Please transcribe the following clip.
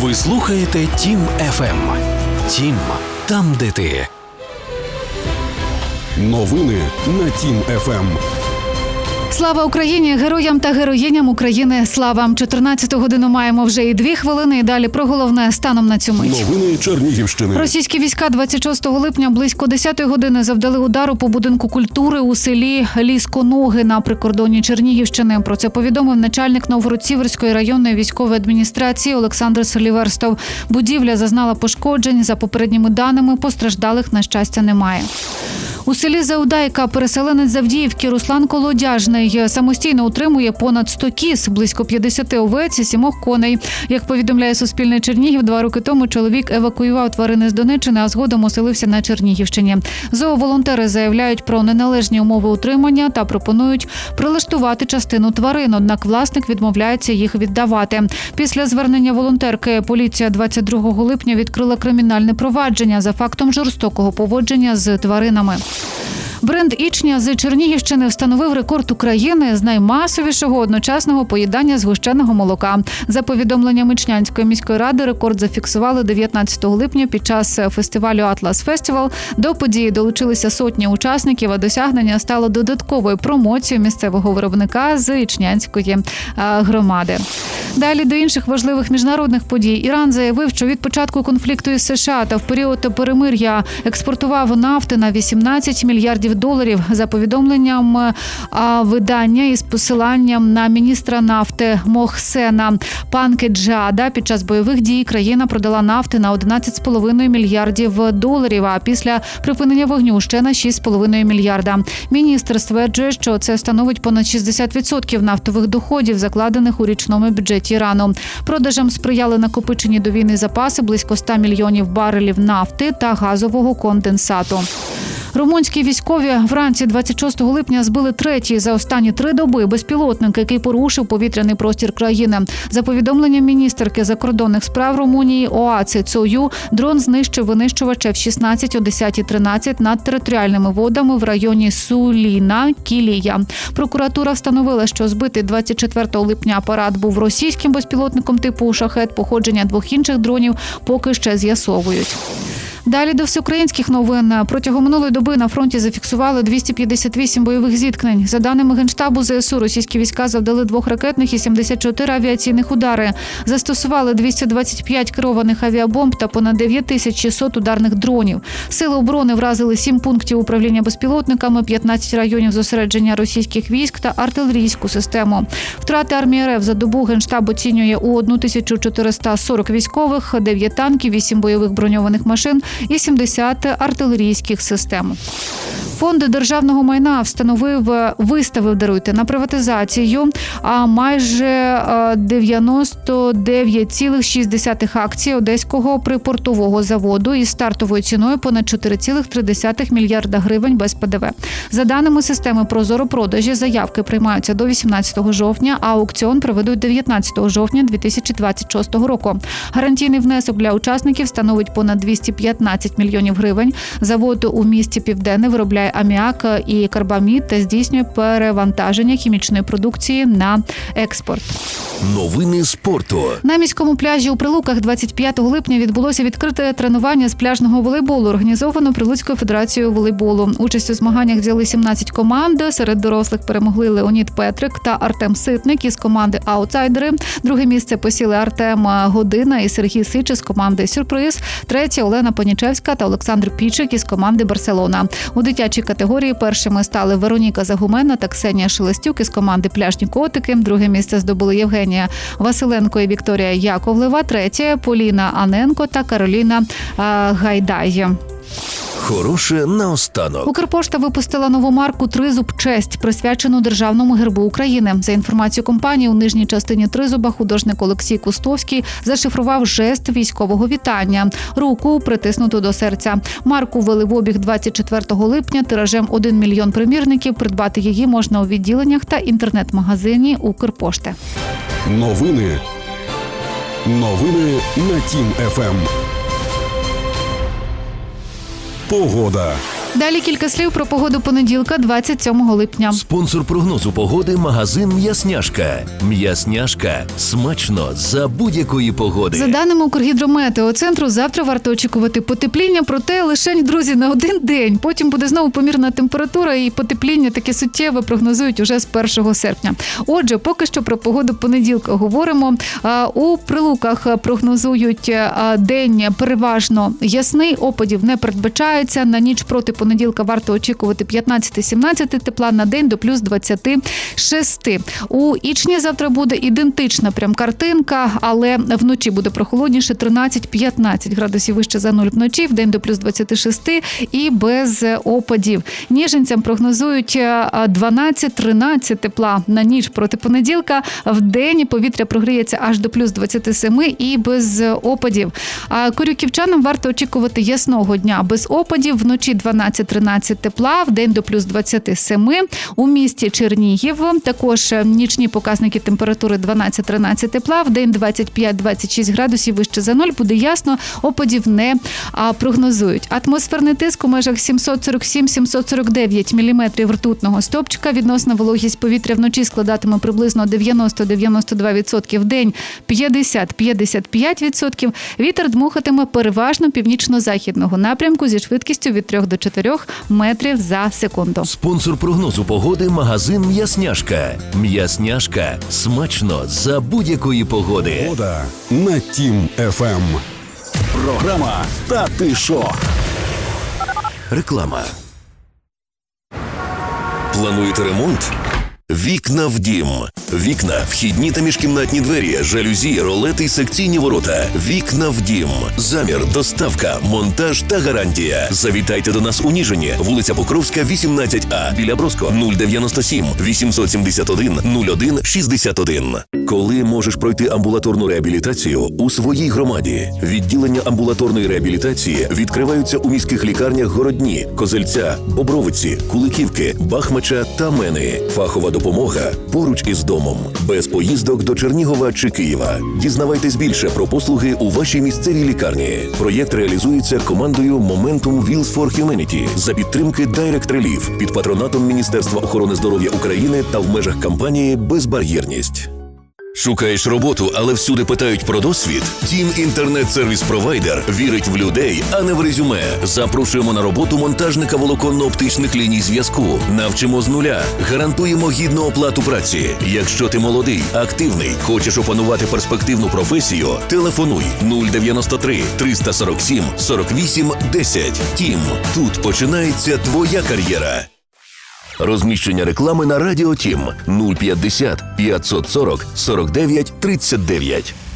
Ви слухаєте Тім ФМ. Тім – там, де ти. Новини на Тім ФМ. Слава Україні! Героям та героїням України слава! 14 годину маємо вже і 2 хвилини, і далі про головне станом на цю мить. Новини Чернігівщини. Російські війська 26 липня близько 10 години завдали удару по будинку культури у селі Лісконоги на прикордонні Чернігівщини. Про це повідомив начальник Новгород-Сіверської районної військової адміністрації Олександр Селіверстов. Будівля зазнала пошкоджень. За попередніми даними, постраждалих, на щастя, немає. У селі Заудайка переселенець з Авдіївки Руслан Колодяжний самостійно утримує понад 100 кіз, близько 50 овець і 7 коней. Як повідомляє Суспільне Чернігів, 2 роки тому чоловік евакуював тварини з Донеччини, а згодом оселився на Чернігівщині. Зооволонтери заявляють про неналежні умови утримання та пропонують прилаштувати частину тварин, однак власник відмовляється їх віддавати. Після звернення волонтерки поліція 22 липня відкрила кримінальне провадження за фактом жорстокого поводження з тваринами. Бренд «Ічня» з Чернігівщини встановив рекорд України з наймасовішого одночасного поїдання згущеного молока. За повідомленням Ічнянської міської ради, рекорд зафіксували 19 липня під час фестивалю «Атлас Фестивал». До події долучилися сотні учасників, а досягнення стало додатковою промоцією місцевого виробника з Ічнянської громади. Далі до інших важливих міжнародних подій. Іран заявив, що від початку конфлікту із США та в період перемир'я експортував нафти на $18 мільярдів. За повідомленням видання із посиланням на міністра нафти Мохсена Панкеджада, під час бойових дій країна продала нафти на $11,5 мільярдів, а після припинення вогню ще на $6,5 мільярда. Міністр стверджує, що це становить понад 60% нафтових доходів, закладених у річному бюджеті Ірану. Продажам сприяли накопичені до війни запаси близько 100 мільйонів барелів нафти та газового конденсату. Румунські військові вранці 26 липня збили третій за останні 3 доби безпілотник, який порушив повітряний простір країни. За повідомленням міністерки закордонних справ Румунії Оаци Цою, дрон знищив винищувач F-16 о 10:13 над територіальними водами в районі Суліна, Кілія. Прокуратура встановила, що збитий 24 липня апарат був російським безпілотником типу «Шахет». Походження 2 інших дронів поки ще з'ясовують. Далі до всеукраїнських новин. Протягом минулої доби на фронті зафіксували 258 бойових зіткнень. За даними Генштабу ЗСУ, російські війська завдали 2 ракетних і 74 авіаційних удари. Застосували 225 керованих авіабомб та понад 9600 ударних дронів. Сили оборони вразили 7 пунктів управління безпілотниками, 15 районів зосередження російських військ та артилерійську систему. Втрати армії РФ за добу Генштаб оцінює у 1440 військових, 9 танків, 8 бойових броньованих машин і 70 артилерійських систем. Фонд державного майна виставив на приватизацію майже 99,6 акцій Одеського припортового заводу із стартовою ціною понад 4,3 мільярда гривень без ПДВ. За даними системи «Прозоро-продажі», заявки приймаються до 18 жовтня, а аукціон проведуть 19 жовтня 2026 року. Гарантійний внесок для учасників становить понад 215 мільйонів гривень. Завод у місті Південне виробляє аміак і карбамід та здійснює перевантаження хімічної продукції на експорт. Новини спорту. На міському пляжі у Прилуках 25 липня відбулося відкрите тренування з пляжного волейболу, організовано Прилуцькою федерацією волейболу. Участь у змаганнях взяли 17 команд. Серед дорослих перемогли Леонід Петрик та Артем Ситник із команди «Аутсайдери». Друге місце посіли Артем Година і Сергій Сич із команди «Сюрприз». Третє – Олена Понічевська та Олександр Пічик із команди «Барселона». У дитячій категорії першими стали Вероніка Загумена та Ксенія Шелестюк із команди «Пляжні котики». Друге місце здобули Євгенія Василенко і Вікторія Яковлева. Третє – Поліна Аненко та Кароліна Гайдай. Хороше наостанок. Укрпошта випустила нову марку «Тризуб Честь», присвячену Державному гербу України. За інформацією компанії, у нижній частині тризуба художник Олексій Кустовський зашифрував жест військового вітання – руку притиснуту до серця. Марку ввели в обіг 24 липня тиражем 1 мільйон примірників. Придбати її можна у відділеннях та інтернет-магазині Укрпошти. Новини на Тім ФМ. Погода. Далі кілька слів про погоду понеділка, 27 липня. Спонсор прогнозу погоди – магазин «М'ясняшка». «М'ясняшка» – смачно за будь-якої погоди. За даними Укргідрометеоцентру, завтра варто очікувати потепління, проте лише, друзі, на один день. Потім буде знову помірна температура і потепління таке суттєве прогнозують уже з 1 серпня. Отже, поки що про погоду понеділка говоримо. У Прилуках прогнозують день переважно ясний, опадів не передбачається. На ніч проти понеділка варто очікувати 15-17 тепла, на день до плюс 26. У Ічні завтра буде ідентична прям картинка, але вночі буде прохолодніше, 13-15 градусів вище за нуль вночі, в день до плюс 26 і без опадів. Ніжинцям прогнозують 12-13 тепла на ніч проти понеділка, в день повітря прогріється аж до плюс 27 і без опадів. Корюківчанам варто очікувати ясного дня без опадів, вночі 12-13 тепла, в день до плюс 27. У місті Чернігів також нічні показники температури 12-13 тепла, в день 25-26 градусів вище за нуль, буде ясно, опадів не прогнозують. Атмосферний тиск у межах 747-749 міліметрів ртутного стовпчика, відносна вологість повітря вночі складатиме приблизно 90-92%, в день 50-55%, вітер дмухатиме переважно північно-західного напрямку зі швидкістю від 3 до 4 метрів за секунду. Спонсор прогнозу погоди – магазин «М'ясняшка». «М'ясняшка» – смачно за будь-якої погоди. Погода на Тім ФМ. Програма «Та ти шо?». Реклама. Плануєте ремонт? Вікна в дім. Вікна, вхідні та міжкімнатні двері, жалюзі, ролети й секційні ворота. Вікна в дім. Замір, доставка, монтаж та гарантія. Завітайте до нас у Ніжині. Вулиця Покровська, 18А. Біля Броско. 097 871 01 61. Коли можеш пройти амбулаторну реабілітацію у своїй громаді? Відділення амбулаторної реабілітації відкриваються у міських лікарнях Городні, Козельця, Бобровиці, Куликівки, Бахмача та Мени. Фахова допомога поруч із домом. Без поїздок до Чернігова чи Києва. Дізнавайтесь більше про послуги у вашій місцевій лікарні. Проєкт реалізується командою Momentum Wheels for Humanity за підтримки Direct Relief під патронатом Міністерства охорони здоров'я України та в межах кампанії «Безбар'єрність». Шукаєш роботу, але всюди питають про досвід? Тім інтернет-сервіс-провайдер вірить в людей, а не в резюме. Запрошуємо на роботу монтажника волоконно-оптичних ліній зв'язку. Навчимо з нуля. Гарантуємо гідну оплату праці. Якщо ти молодий, активний, хочеш опанувати перспективну професію, телефонуй 093 347 48 10. Тім. Тут починається твоя кар'єра. Розміщення реклами на Радіо Тім 050 540 49 39.